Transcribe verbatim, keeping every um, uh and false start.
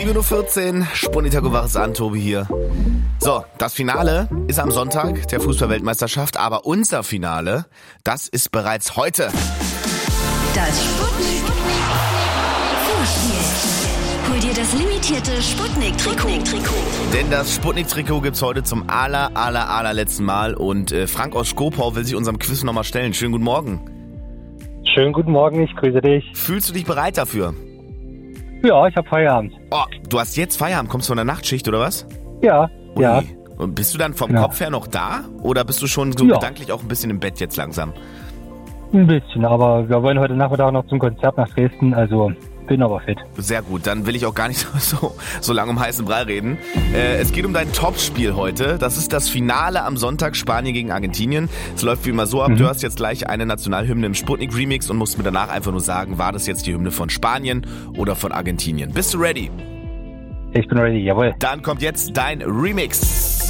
sieben Uhr vierzehn, Spunnitago waches an, Tobi hier. So, das Finale ist am Sonntag der Fußball-Weltmeisterschaft, aber unser Finale, das ist bereits heute. Das Sputnik Vorspiel. Hol dir das limitierte Sputnik-Trikot. Denn das Sputnik-Trikot gibt's heute zum aller, aller, allerletzten Mal und äh, Frank aus Skopau will sich unserem Quiz nochmal stellen. Schönen guten Morgen. Schönen guten Morgen, ich grüße dich. Fühlst du dich bereit dafür? Ja, ich habe Feierabend. Oh, du hast jetzt Feierabend, kommst du von der Nachtschicht oder was? Ja, Ui. ja. Und bist du dann vom Ja. Kopf her noch da? Oder bist du schon so Ja. gedanklich auch ein bisschen im Bett jetzt langsam? Ein bisschen, aber wir wollen heute Nachmittag noch zum Konzert nach Dresden, also bin aber fit. Sehr gut, dann will ich auch gar nicht so, so lange um heißen Brei reden. Äh, es geht um dein Topspiel heute. Das ist das Finale am Sonntag, Spanien gegen Argentinien. Es läuft wie immer so ab, Mhm. du hast jetzt gleich eine Nationalhymne im Sputnik-Remix und musst mir danach einfach nur sagen, war das jetzt die Hymne von Spanien oder von Argentinien? Bist du ready? Ich bin ready, jawohl. Dann kommt jetzt dein Remix.